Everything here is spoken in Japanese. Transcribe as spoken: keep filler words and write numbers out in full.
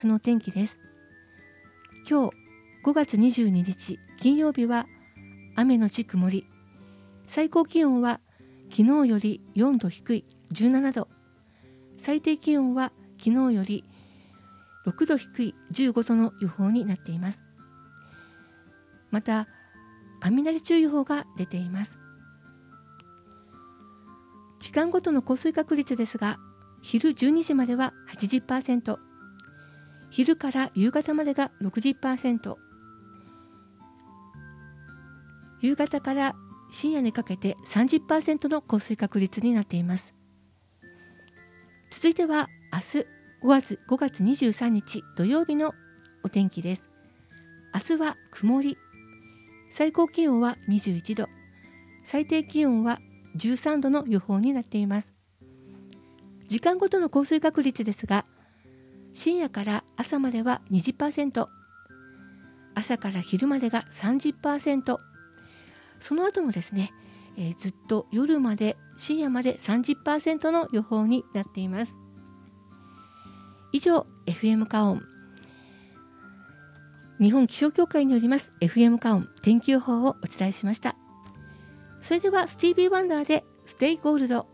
の天気です。今日ごがつにじゅうににち金曜日は雨のち曇り。最高気温は昨日よりよんど低いじゅうななど。最低気温は昨日よりろくど低いじゅうごどの予報になっています。また、雷注意報が出ています。時間ごとの降水確率ですが、昼じゅうにじまでは はちじゅっパーセント、昼から夕方までが ろくじゅっパーセント、夕方から深夜にかけて さんじゅっパーセント の降水確率になっています。続いては明日ごがつ、ごがつにじゅうさんにち土曜日のお天気です。明日は曇り。最高気温はにじゅういちど、最低気温はじゅうさんどの予報になっています。時間ごとの降水確率ですが、深夜から朝までは にじゅっパーセント、朝から昼までが さんじゅっパーセント、その後もですね、えー、ずっと夜まで深夜まで さんじゅっパーセント の予報になっています。以上、 エフエム カオン、日本気象協会によります エフエム カオン天気予報をお伝えしました。それではスティービー・ワンダーでステイゴールド。